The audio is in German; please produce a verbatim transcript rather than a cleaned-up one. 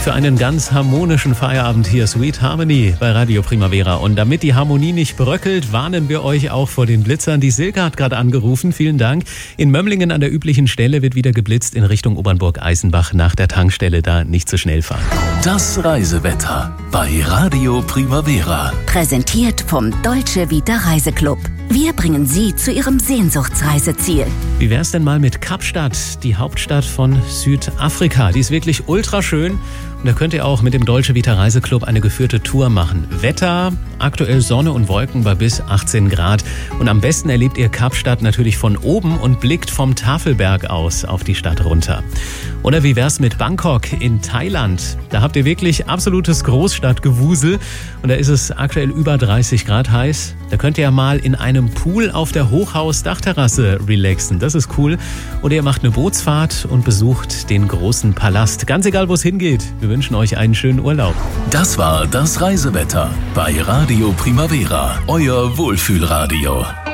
für einen ganz harmonischen Feierabend hier. Sweet Harmony bei Radio Primavera. Und damit die Harmonie nicht bröckelt, warnen wir euch auch vor den Blitzern. Die Silke hat gerade angerufen. Vielen Dank. In Mömlingen an der üblichen Stelle wird wieder geblitzt in Richtung Obernburg-Eisenbach nach der Tankstelle. Da nicht zu schnell fahren. Das Reisewetter bei Radio Primavera. Präsentiert vom Dolce Vita Reiseclub. Wir bringen Sie zu Ihrem Sehnsuchtsreiseziel. Wie wär's denn mal mit Kapstadt, die Hauptstadt von Südafrika? Die ist wirklich ultra schön. Und da könnt ihr auch mit dem Dolce Vita Reiseclub eine geführte Tour machen. Wetter, aktuell Sonne und Wolken bei bis achtzehn Grad. Und am besten erlebt ihr Kapstadt natürlich von oben und blickt vom Tafelberg aus auf die Stadt runter. Oder wie wär's mit Bangkok in Thailand? Da habt ihr wirklich absolutes Großstadtgewusel. Und da ist es aktuell über dreißig Grad heiß. Da könnt ihr ja mal in einem Pool auf der Hochhaus-Dachterrasse relaxen. Das ist cool. Oder ihr macht eine Bootsfahrt und besucht den großen Palast. Ganz egal, wo es hingeht. Wir wünschen euch einen schönen Urlaub. Das war das Reisewetter bei Radio Primavera, euer Wohlfühlradio.